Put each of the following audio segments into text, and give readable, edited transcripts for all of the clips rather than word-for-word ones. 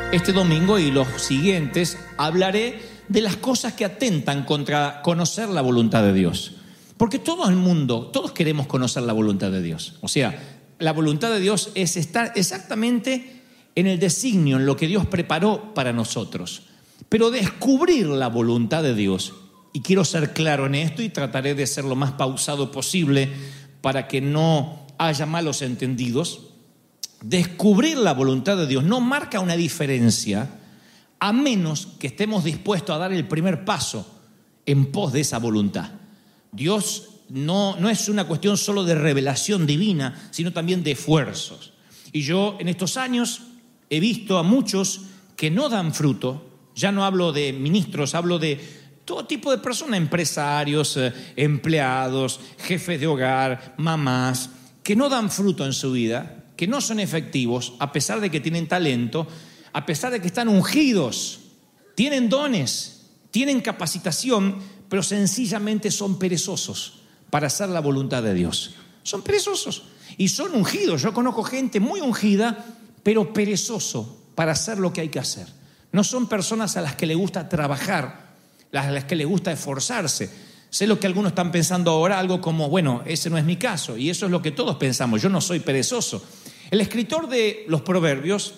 Este domingo y los siguientes hablaré de las cosas que atentan contra conocer la voluntad de Dios. Porque todo el mundo, todos queremos conocer la voluntad de Dios. O sea, la voluntad de Dios es estar exactamente en el designio, en lo que Dios preparó para nosotros. Pero descubrir la voluntad de Dios, y quiero ser claro en esto y trataré de ser lo más pausado posible para que no haya malos entendidos. Descubrir la voluntad de Dios no marca una diferencia a menos que estemos dispuestos a dar el primer paso en pos de esa voluntad. Dios no es una cuestión solo de revelación divina, sino también de esfuerzos. Y yo en estos años he visto a muchos que no dan fruto. Ya no hablo de ministros, hablo de todo tipo de personas, empresarios, empleados, jefes de hogar, mamás, que no dan fruto en su vida, que no son efectivos, a pesar de que tienen talento, a pesar de que están ungidos, tienen dones, tienen capacitación, pero sencillamente son perezosos para hacer la voluntad de Dios. Son perezosos y son ungidos. Yo conozco gente muy ungida, pero perezoso para hacer lo que hay que hacer. No son personas a las que les gusta trabajar, a las que les gusta esforzarse. Sé lo que algunos están pensando ahora, algo como, bueno, ese no es mi caso, y eso es lo que todos pensamos, yo no soy perezoso. El escritor de los Proverbios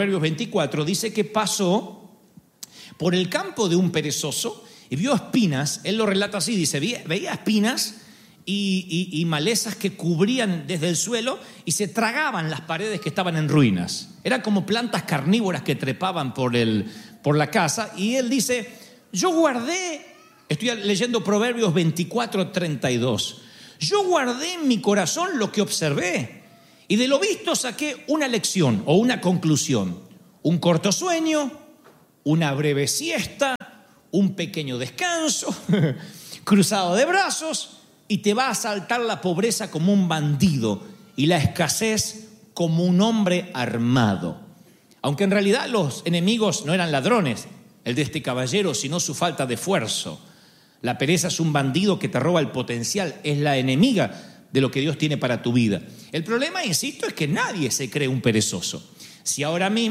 24, dice que pasó por el campo de un perezoso y vio espinas. Él lo relata así, dice, veía espinas y malezas que cubrían desde el suelo y se tragaban las paredes que estaban en ruinas. Eran como plantas carnívoras que trepaban por la casa. Y él dice, yo guardé, estoy leyendo Proverbios 24, 32, yo guardé en mi corazón lo que observé y de lo visto saqué una lección o una conclusión. Un corto sueño, una breve siesta, un pequeño descanso, cruzado de brazos, y te va a asaltar la pobreza como un bandido y la escasez como un hombre armado. Aunque en realidad los enemigos no eran ladrones, el de este caballero, sino su falta de esfuerzo. La pereza es un bandido que te roba el potencial, es la enemiga de lo que Dios tiene para tu vida. El problema, insisto, es que nadie se cree un perezoso. Si ahora mismo